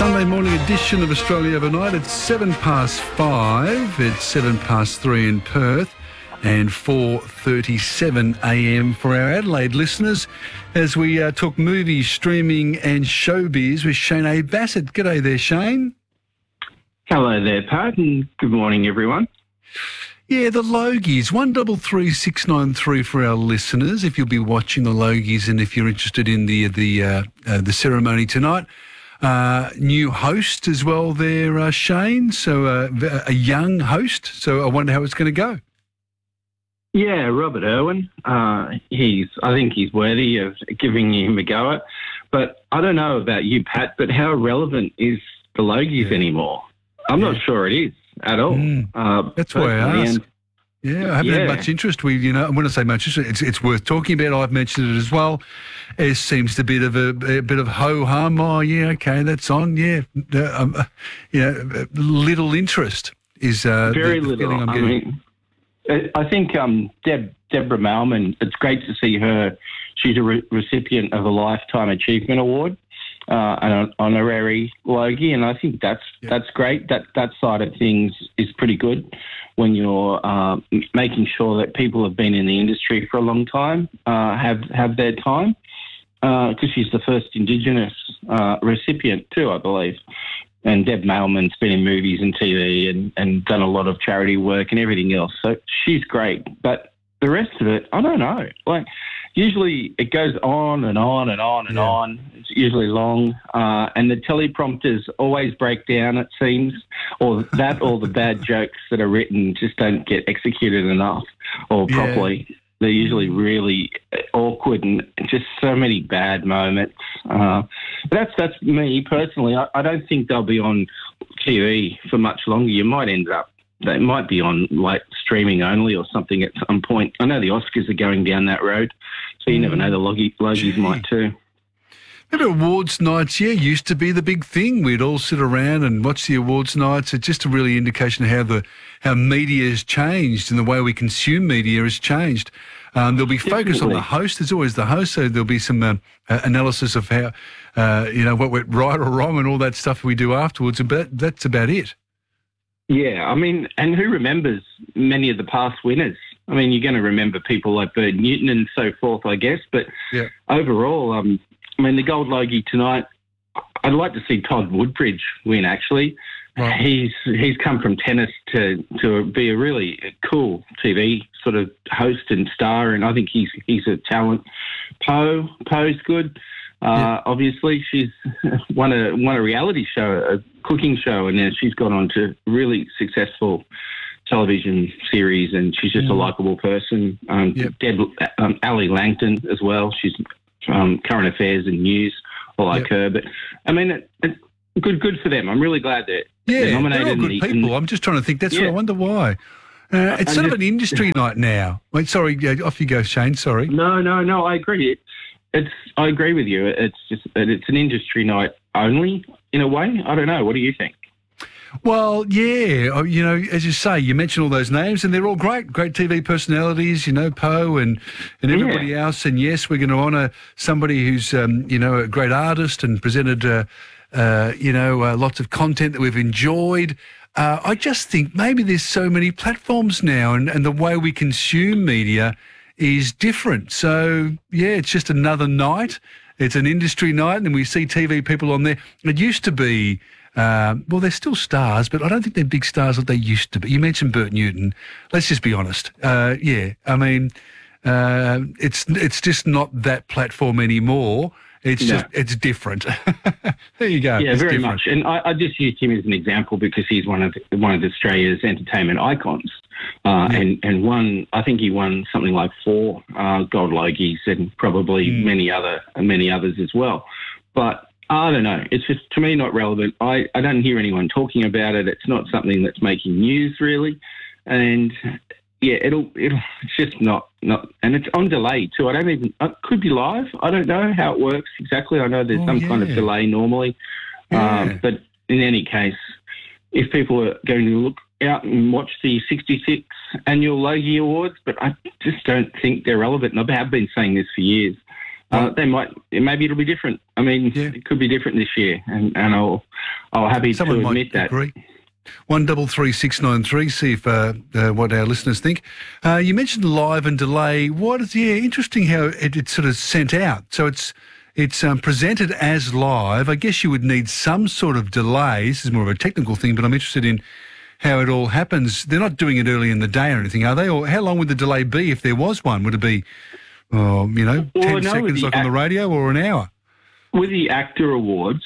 Sunday morning edition of Australia Overnight. It's 5:07. It's 3:07 in Perth and 4:37 a.m. for our Adelaide listeners as we talk movies, streaming and showbiz with Shane A. Bassett. G'day there, Shane. Hello there, Pat, and good morning, everyone. Yeah, the Logies, 133693 for our listeners. If you'll be watching the Logies and if you're interested in the ceremony tonight. New host as well there, Shane. So a young host. So I wonder how it's going to go. Yeah, Robert Irwin. I think he's worthy of giving him a go at. But I don't know about you, Pat, but how relevant is the Logies anymore? I'm not sure it is at all. That's why I asked. I haven't had much interest. When I say much interest, it's worth talking about. I've mentioned it as well. It seems to be a bit of ho-hum. Oh, yeah, okay, that's on. Yeah, little interest is very the little. feeling I'm getting. I think Deborah Mailman. It's great to see her. She's a recipient of a Lifetime Achievement Award. An honorary Logie, and I think that's great. That side of things is pretty good when you're making sure that people have been in the industry for a long time have their time, because she's the first Indigenous recipient too, I believe. And Deb Mailman's been in movies and TV and done a lot of charity work and everything else, so she's great. But the rest of it, I don't know. Usually it goes on and on and on and on. It's usually long. And the teleprompters always break down, it seems, or the bad jokes that are written just don't get executed enough or properly. They're usually really awkward and just so many bad moments. But that's me personally. I don't think they'll be on TV for much longer. They might be on streaming only or something at some point. I know the Oscars are going down that road, so you never know, the Logies might too. Remember awards nights? Yeah, used to be the big thing. We'd all sit around and watch the awards nights. It's just a really indication of how media has changed and the way we consume media has changed. There'll be focus on the host. There's always the host, so there'll be some analysis of how, what went right or wrong and all that stuff we do afterwards. But that's about it. Yeah, I mean, and who remembers many of the past winners? I mean, you're going to remember people like Bert Newton and so forth, I guess. But overall, the Gold Logie tonight, I'd like to see Todd Woodbridge win, actually. Right. He's come from tennis to be a really cool TV sort of host and star, and I think he's a talent. Poe's good. Obviously, she's won a reality show, a cooking show, and then she's gone on to really successful television series, and she's just a likeable person. Ali Langton as well. She's current affairs and news. I like her, but I mean, it's good for them. I'm really glad they're nominated. They're all good people. I'm just trying to think. That's what I wonder why. It's sort of an industry night now. Wait, sorry, off you go, Shane. Sorry. No. I agree. I agree with you. It's an industry night only in a way. I don't know. What do you think? Well, yeah, as you say, you mentioned all those names, and they're all great TV personalities. Poe and everybody else. And yes, we're going to honour somebody who's a great artist and presented lots of content that we've enjoyed. I just think maybe there's so many platforms now, and the way we consume media is different. So, it's just another night. It's an industry night, and we see TV people on there. It used to be, they're still stars, but I don't think they're big stars like they used to be. You mentioned Bert Newton. Let's just be honest. It's just not that platform anymore. It's different. There you go. Yeah, it's very much. And I just used him as an example because he's one of Australia's entertainment icons. And I think he won something like 4 Gold Logies and probably many others as well. But I don't know. It's just, to me, not relevant. I don't hear anyone talking about it. It's not something that's making news really. And it's just not, and it's on delay too. It could be live. I don't know how it works exactly. I know there's some kind of delay normally. But in any case, if people are going to look out and watch the 66th Annual Logie Awards, but I just don't think they're relevant. And I have been saying this for years. Maybe it'll be different. I mean, it could be different this year, and happy Someone to admit might that. agree. 133693. See if what our listeners think. You mentioned live and delay. Interesting how it's sort of sent out. So it's presented as live. I guess you would need some sort of delay. This is more of a technical thing, but I'm interested in how it all happens. They're not doing it early in the day or anything, are they? Or how long would the delay be if there was one? Would it be, 10 seconds like on the radio, or an hour? With the ACTA Awards,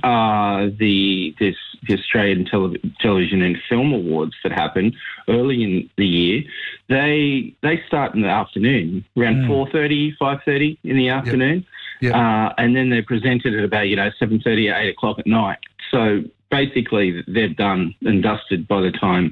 the Australian Television and Film Awards that happen early in the year, they start in the afternoon, around 4:30, 5:30 in the afternoon. Yep. And then they're presented at about 7:30 or 8 o'clock at night. So basically, they're done and dusted by the time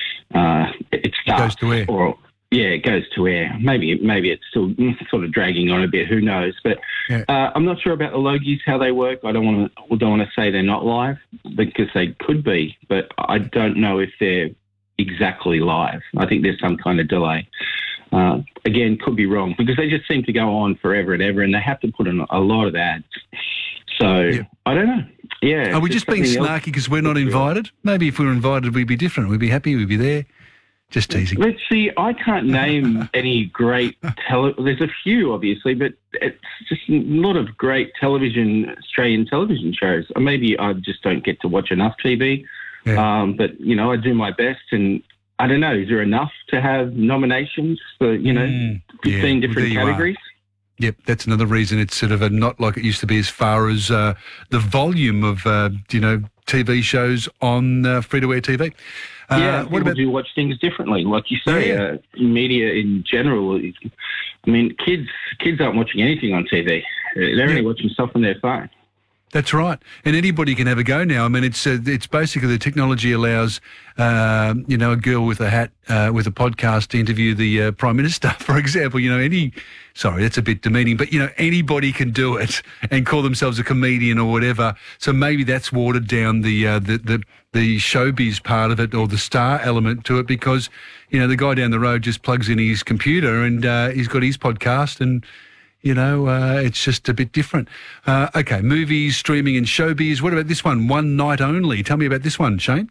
it starts. It goes to air. It goes to air. Maybe it's still sort of dragging on a bit. Who knows? But I'm not sure about the Logies, how they work. I don't want to say they're not live, because they could be, but I don't know if they're exactly live. I think there's some kind of delay. Again, could be wrong, because they just seem to go on forever and ever, and they have to put in a lot of ads. So I don't know. Yeah. Are we just being snarky because we're not invited? Maybe if we were invited, we'd be different. We'd be happy. We'd be there. Just teasing. Let's see. I can't name any great There's a few, obviously, but it's just a lot of great Australian television shows. Or maybe I just don't get to watch enough TV. Yeah. But I do my best, and I don't know. Is there enough to have nominations for 15 different categories? Yep, that's another reason it's sort of not like it used to be as far as the volume of TV shows on free-to-air TV. People do watch things differently, like you say. Media in general. I mean, kids aren't watching anything on TV. They're only watching stuff on their phone. That's right, and anybody can have a go now. I mean, it's basically the technology allows a girl with a hat with a podcast to interview the Prime Minister, for example. Sorry, that's a bit demeaning, but anybody can do it and call themselves a comedian or whatever. So maybe that's watered down the showbiz part of it, or the star element to it, because the guy down the road just plugs in his computer and he's got his podcast and. It's just a bit different. Okay, movies, streaming and showbiz. What about this one? One night only. Tell me about this one, Shane.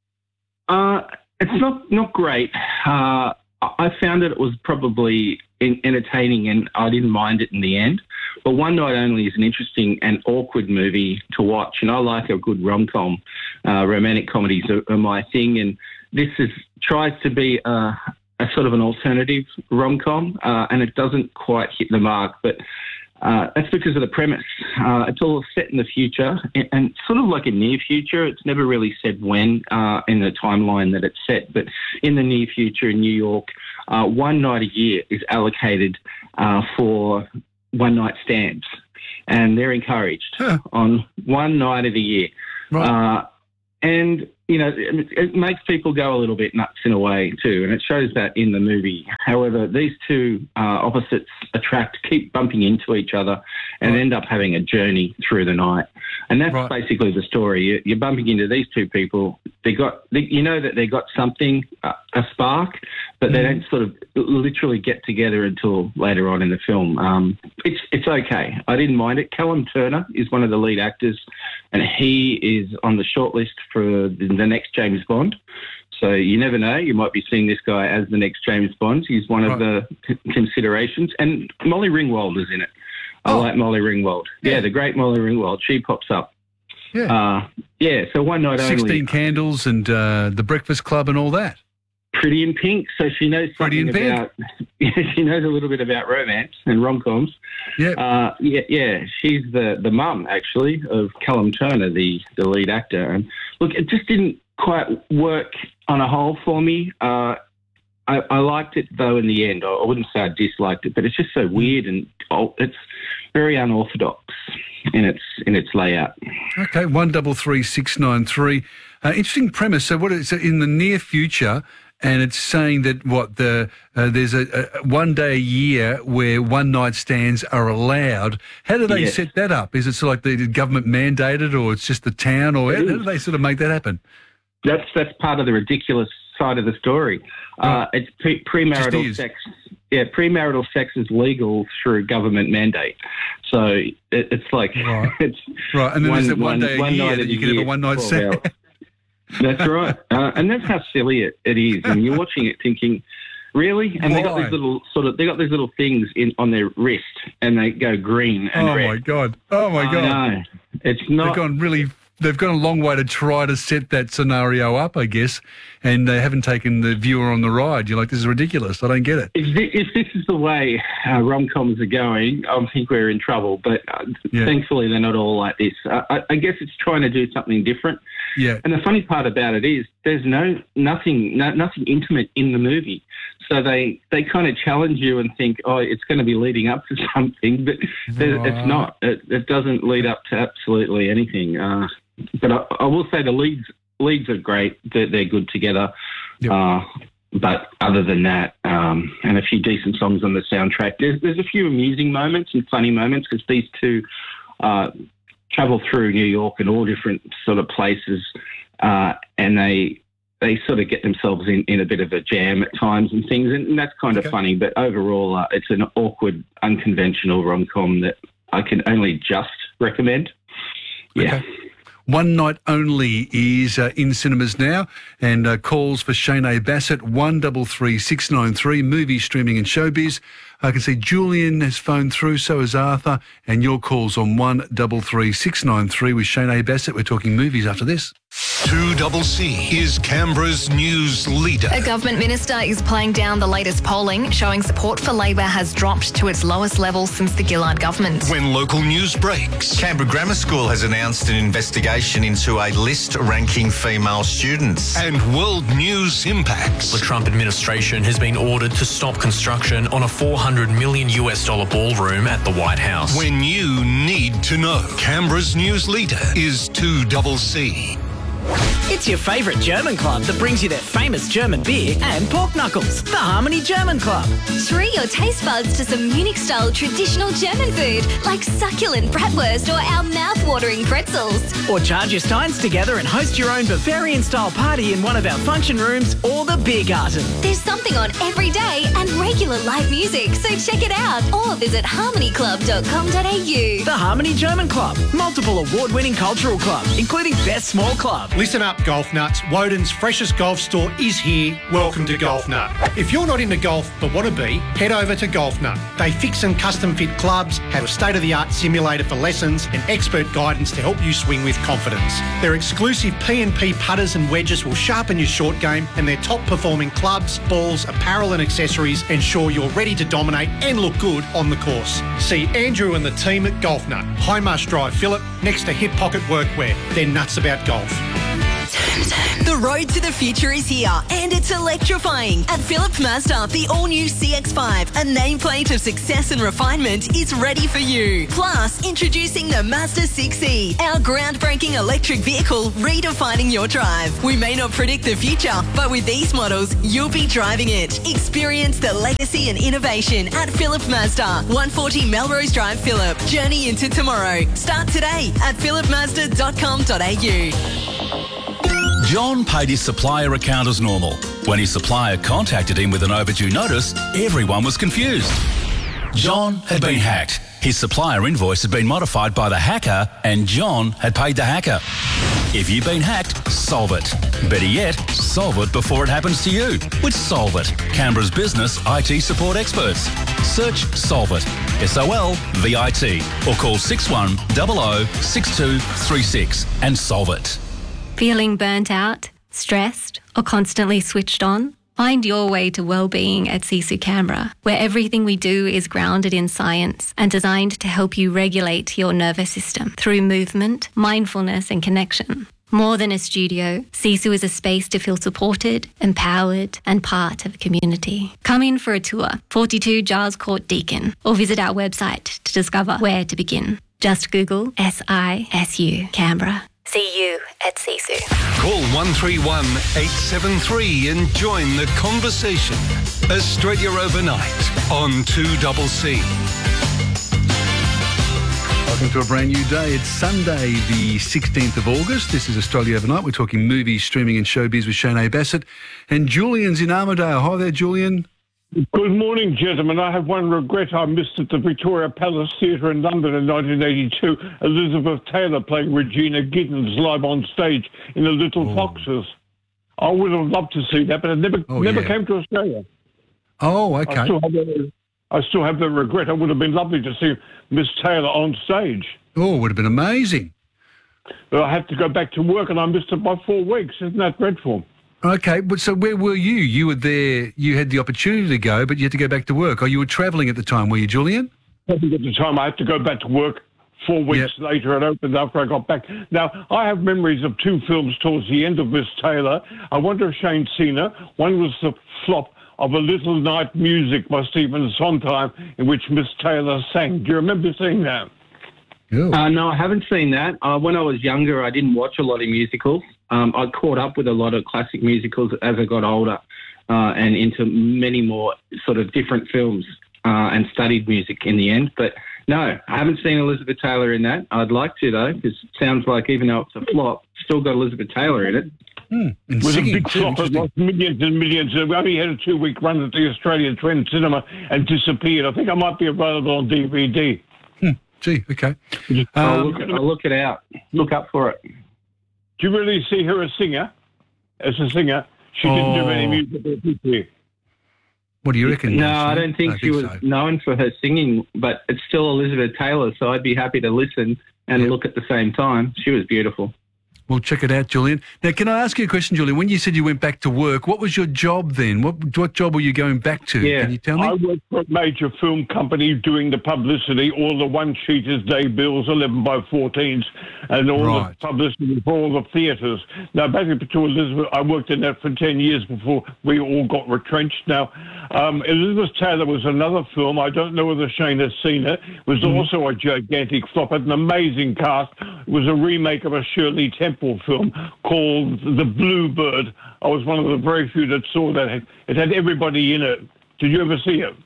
It's not great. I found that it was probably entertaining, and I didn't mind it in the end. But One Night Only is an interesting and awkward movie to watch, and I like a good rom-com. Romantic comedies are my thing, and this tries to be a sort of an alternative rom-com, and it doesn't quite hit the mark, but that's because of the premise. It's all set in the future, and sort of like a near future. It's never really said when in the timeline that it's set, but in the near future in New York, one night a year is allocated for one-night stands, and they're encouraged on one night of the year. Right. And it makes people go a little bit nuts in a way too, and it shows that in the movie. However, these two opposites keep bumping into each other, and end up having a journey through the night. And that's basically the story. You're bumping into these two people. They got something, a spark, but they don't sort of literally get together until later on in the film. It's okay. I didn't mind it. Callum Turner is one of the lead actors, and he is on the shortlist for the next James Bond. So you never know. You might be seeing this guy as the next James Bond. He's one of the considerations. And Molly Ringwald is in it. I like Molly Ringwald. Yeah, the great Molly Ringwald. She pops up. Yeah. So One Night 16 Only. 16 Candles and The Breakfast Club and all that. Pretty in Pink. So she knows something about... she knows a little bit about romance and rom-coms. Yeah. She's the mum, actually, of Callum Turner, the lead actor. And look, it just didn't quite work on a whole for me. I liked it, though, in the end. I wouldn't say I disliked it, but it's just so weird, and it's very unorthodox in its layout. Okay, 133693. Interesting premise. So what is it in the near future? And it's saying that there's a 1 day a year where one night stands are allowed. How do they set that up? Is it sort of like the government mandated, or it's just the town, or how do they sort of make that happen? That's part of the ridiculous side of the story. It's premarital sex. premarital sex is legal through government mandate. So it's like it's right. And then there's one day a year that you can have a one-night stand. That's right, and that's how silly it is. And you're watching it thinking, really? And they got these little these little things on their wrist, and they go green and red. My God! Oh my God! No, it's not. They've gone a long way to try to set that scenario up, I guess, and they haven't taken the viewer on the ride. You're like, this is ridiculous. I don't get it. If this is the way rom-coms are going, I think we're in trouble. But thankfully, they're not all like this. I guess it's trying to do something different. Yeah. And the funny part about it is there's nothing intimate in the movie. So they kind of challenge you and think, oh, it's going to be leading up to something, but it's not. It doesn't lead up to absolutely anything. But I will say the leads are great. They're good together. Yep. But other than that, and a few decent songs on the soundtrack, there's a few amusing moments and funny moments because these two travel through New York and all different sort of places, and they sort of get themselves in a bit of a jam at times and things, and that's kind of funny. But overall, it's an awkward, unconventional rom-com that I can only just recommend. Yeah. Okay. One Night Only is in cinemas now, and calls for Shanae Bassett, 133 693, movie, streaming and showbiz. I can see Julian has phoned through, so has Arthur, and your call's on 133 693 with Shanae Bassett. We're talking movies after this. 2CC is Canberra's news leader. A government minister is playing down the latest polling, showing support for Labor has dropped to its lowest level since the Gillard government. When local news breaks. Canberra Grammar School has announced an investigation into a list ranking female students. And world news impacts. The Trump administration has been ordered to stop construction on a $400 million ballroom at the White House. When you need to know. Canberra's news leader is 2CC. It's your favourite German club that brings you their famous German beer and pork knuckles. The Harmony German Club. Treat your taste buds to some Munich-style traditional German food like succulent bratwurst or our mouth-watering pretzels. Or charge your steins together and host your own Bavarian-style party in one of our function rooms or the Beer Garden. There's something on every day and regular live music, so check it out or visit harmonyclub.com.au. The Harmony German Club. Multiple award-winning cultural club, including Best Small Club. Listen up, golf nuts. Woden's freshest golf store is here. Welcome to Golf Nut. If you're not into golf but want to be, head over to Golf Nut. They fix and custom fit clubs, have a state-of-the-art simulator for lessons and expert guidance to help you swing with confidence. Their exclusive P&P putters and wedges will sharpen your short game, and their top-performing clubs, balls, apparel and accessories ensure you're ready to dominate and look good on the course. See Andrew and the team at Golf Nut, Highmarsh Drive, Phillip, next to Hip Pocket Workwear. They're nuts about golf. The road to the future is here, and it's electrifying. At Phillip Mazda, the all-new CX-5, a nameplate of success and refinement, is ready for you. Plus, introducing the Mazda 6e, our groundbreaking electric vehicle redefining your drive. We may not predict the future, but with these models, you'll be driving it. Experience the legacy and innovation at Phillip Mazda, 140 Melrose Drive, Phillip. Journey into tomorrow. Start today at phillipmazda.com.au. John paid his supplier account as normal. When his supplier contacted him with an overdue notice, everyone was confused. John had been hacked. His supplier invoice had been modified by the hacker, and John had paid the hacker. If you've been hacked, solve it. Better yet, solve it before it happens to you with Solve It, Canberra's business IT support experts. Search Solve It, SOLVIT, or call 6100 6236 and solve it. Feeling burnt out, stressed, or constantly switched on? Find your way to well-being at Sisu Canberra, where everything we do is grounded in science and designed to help you regulate your nervous system through movement, mindfulness and connection. More than a studio, Sisu is a space to feel supported, empowered and part of a community. Come in for a tour, 42 Giles Court, Deakin, or visit our website to discover where to begin. Just Google SISU Canberra. See you at Sisu. Call 131 873 and join the conversation. Australia Overnight on 2CC. Welcome to a brand new day. It's Sunday, the 16th of August. This is Australia Overnight. We're talking movies, streaming and showbiz with Shanae Bassett. And Julian's in Armidale. Hi there, Julian. Good morning, gentlemen. I have one regret. I missed at the Victoria Palace Theatre in London in 1982, Elizabeth Taylor playing Regina Giddens live on stage in The Little Foxes. I would have loved to see that, but it never came to Australia. Oh, okay. I still have the regret. It would have been lovely to see Miss Taylor on stage. Oh, it would have been amazing. But I had to go back to work, and I missed it by 4 weeks. Isn't that dreadful? Okay, but so where were you? You were there, you had the opportunity to go, but you had to go back to work. Or you were travelling at the time, were you, Julian? At the time, I had to go back to work. 4 weeks later, it opened after I got back. Now, I have memories of 2 films towards the end of Miss Taylor. I wonder if Shane Cena. One was the flop of A Little Night Music by Stephen Sondheim, in which Miss Taylor sang. Do you remember seeing that? No, I haven't seen that. When I was younger, I didn't watch a lot of musicals. I caught up with a lot of classic musicals as I got older and into many more sort of different films and studied music in the end. But no, I haven't seen Elizabeth Taylor in that. I'd like to, though, because it sounds like even though it's a flop, still got Elizabeth Taylor in it. It was a big flop. It lost millions and millions. We only had a 2-week run at the Australian Trend Cinema and disappeared. I think I might be available on DVD. Gee, okay. I'll look it out. Look up for it. Do you really see her as a singer? She didn't do any music. What do you reckon? No, I don't think she was known for her singing, but it's still Elizabeth Taylor, so I'd be happy to listen and look at the same time. She was beautiful. We'll check it out, Julian. Now, can I ask you a question, Julian? When you said you went back to work, what was your job then? What job were you going back to? Yeah, can you tell me? I worked for a major film company doing the publicity, all the one-sheeters, day bills, 11x14s, and all the publicity for all the theatres. Now, back to Elizabeth, I worked in that for 10 years before we all got retrenched. Now, Elizabeth Taylor was another film. I don't know whether Shane has seen it. It was also a gigantic flop. It had an amazing cast. It was a remake of a Shirley Temple film called The Bluebird. I was one of the very few that saw that. It had everybody in it. Did you ever see it?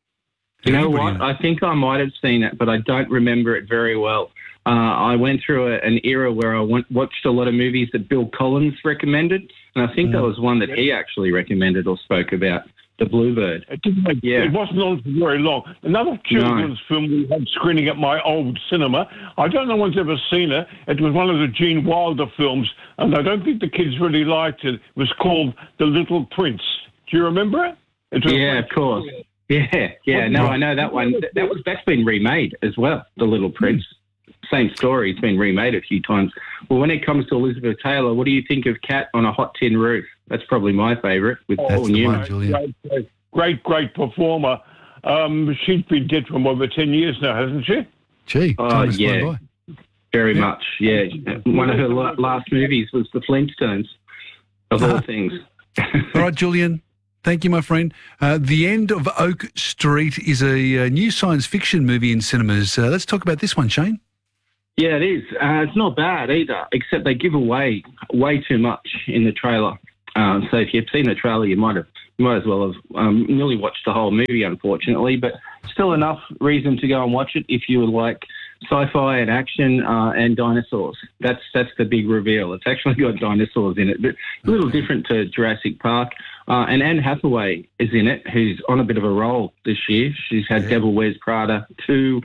You know what? I think I might have seen it, but I don't remember it very well. I went through an era where I watched a lot of movies that Bill Collins recommended, and I think that was one that he actually recommended or spoke about. The Bluebird. It wasn't on for very long. Another children's film we had screening at my old cinema. I don't know if anyone's ever seen it. It was one of the Gene Wilder films, and I don't think the kids really liked it. It was called The Little Prince. Do you remember it? Of course. Yeah. No, I know that one. That's been remade as well, The Little Prince. Same story. It's been remade a few times. Well, when it comes to Elizabeth Taylor, what do you think of Cat on a Hot Tin Roof? That's probably my favourite with Paul Newman. Great performer. She's been dead for over 10 years now, hasn't she? Gee, yeah, very much. Yeah, one of her last movies was The Flintstones, of all things. All right, Julian. Thank you, my friend. The End of Oak Street is a new science fiction movie in cinemas. Let's talk about this one, Shane. Yeah, it is. It's not bad either, except they give away way too much in the trailer. So if you've seen the trailer, you might as well have nearly watched the whole movie, unfortunately. But still enough reason to go and watch it if you would like sci-fi and action and dinosaurs. That's the big reveal. It's actually got dinosaurs in it, but a little different to Jurassic Park. And Anne Hathaway is in it, who's on a bit of a roll this year. She's had Devil Wears Prada 2.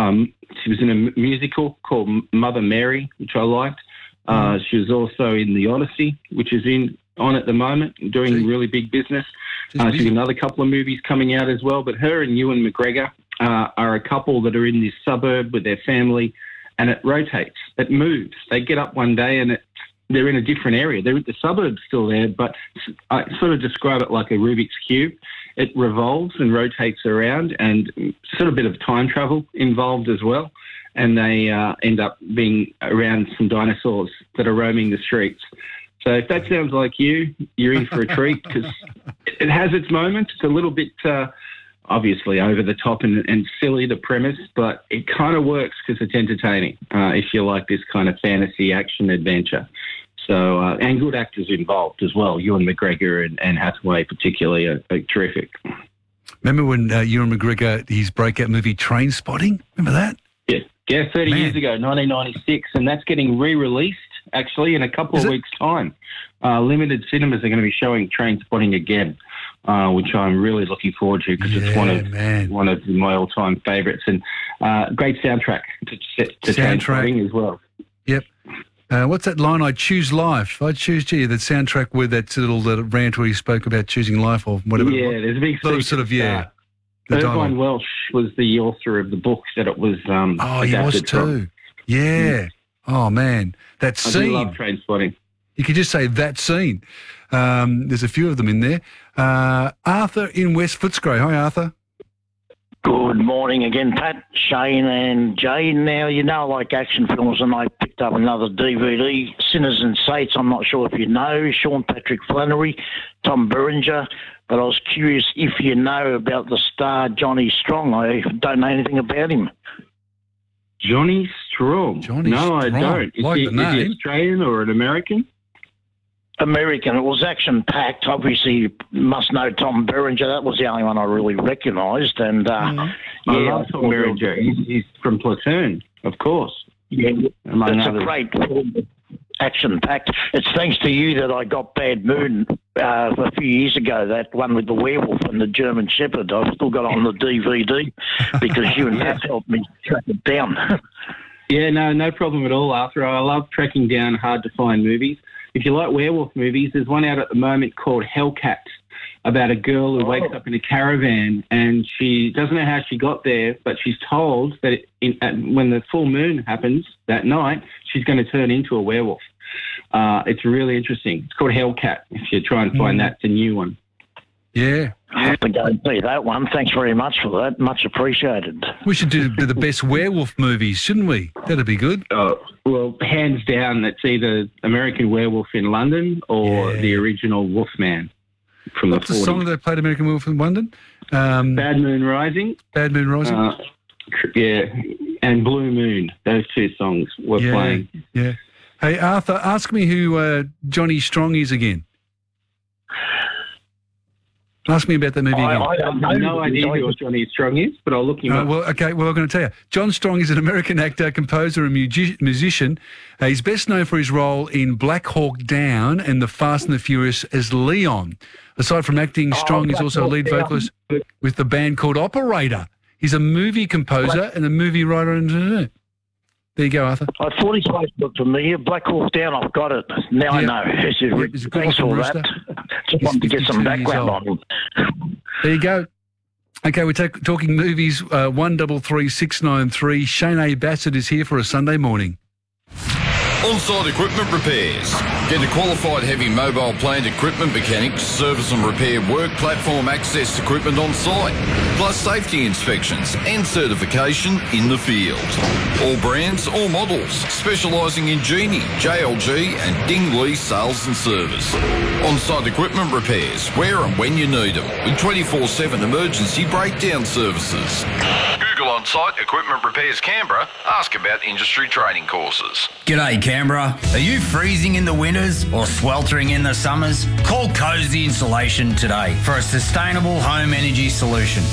She was in a musical called Mother Mary, which I liked. She was also in The Odyssey, which is on at the moment, doing really big business. She's another couple of movies coming out as well. But her and Ewan McGregor are a couple that are in this suburb with their family, and it rotates. It moves. They get up one day and they're in a different area. The suburb's still there, but I sort of describe it like a Rubik's Cube. It revolves and rotates around, and sort of a bit of time travel involved as well. And they end up being around some dinosaurs that are roaming the streets. So if that sounds like you, you're in for a treat, because it has its moments. It's a little bit obviously over the top and silly, the premise, but it kind of works because it's entertaining if you like this kind of fantasy action adventure. So, and good actors involved as well. Ewan McGregor and Anne Hathaway particularly are terrific. Remember when Ewan McGregor, his breakout movie Trainspotting? Remember that? Yeah, 30 years ago, 1996, and that's getting re-released, actually, in a couple of weeks' time. Limited cinemas are going to be showing Trainspotting again. which I'm really looking forward to because it's one of my all-time favourites, and great soundtrack to Trainspotting as well. Yep. What's that line? I choose life. I choose you. The soundtrack with that little rant where he spoke about choosing life or whatever. Yeah, there's a big sort of Irvine Welsh was the author of the book that it was. He was too. Yeah. Oh man, that scene. I do love Trainspotting. You could just say that scene. There's a few of them in there. Arthur in West Footscray. Hi, Arthur. Good morning again, Pat, Shane and Jay. Now, you know I like action films, and I picked up another DVD, Sinners and Saints. I'm not sure if you know Sean Patrick Flannery, Tom Berenger, but I was curious if you know about the star Johnny Strong. I don't know anything about him. Johnny Strong? No, I don't. Is he Australian or an American? American. It was action-packed. Obviously, you must know Tom Berenger. That was the only one I really recognised. And I love Tom Berenger. He's from Platoon, of course. Yeah, it's a great film, action-packed. It's thanks to you that I got Bad Moon a few years ago, that one with the werewolf and the German Shepherd. I've still got it on the DVD because you and Pat helped me track it down. Yeah, no problem at all, Arthur. I love tracking down hard-to-find movies. If you like werewolf movies, there's one out at the moment called Hellcat, about a girl who wakes up in a caravan and she doesn't know how she got there, but she's told that when the full moon happens that night, she's going to turn into a werewolf. It's really interesting. It's called Hellcat. If you try and find that, it's a new one. Yeah. I have to go and see that one. Thanks very much for that. Much appreciated. We should do the best werewolf movies, shouldn't we? That'd be good. Well, hands down, it's either American Werewolf in London or the original Wolfman from What's the 40s. the song that played American Werewolf in London? Bad Moon Rising. Bad Moon Rising? And Blue Moon. Those two songs were playing. Yeah. Hey, Arthur, ask me who Johnny Strong is again. Ask me about that movie again. I have no idea who Johnny Strong is, but I'll look him up. I'm going to tell you. John Strong is an American actor, composer and musician. He's best known for his role in Black Hawk Down and The Fast and the Furious as Leon. Aside from acting, Strong is also a lead vocalist with the band called Operator. He's a movie composer and a movie writer. There you go, Arthur. I thought his face looked familiar. Black Hawk Down, I've got it. Now I know. Thanks for that. Just wanted to get some background on him. There you go. Okay, we're talking movies. 133693. Shane A. Bassett is here for a Sunday morning. On-site equipment repairs. Get a qualified heavy mobile plant equipment mechanic to service and repair work platform access equipment on site, plus safety inspections and certification in the field. All brands, all models, specialising in Genie, JLG and Dingley sales and service. On-site equipment repairs, where and when you need them, with 24/7 emergency breakdown services. Google On-Site Equipment Repairs Canberra. Ask about industry training courses. G'day Canberra. Are you freezing in the winters or sweltering in the summers? Call Cozy Insulation today for a sustainable home energy solution.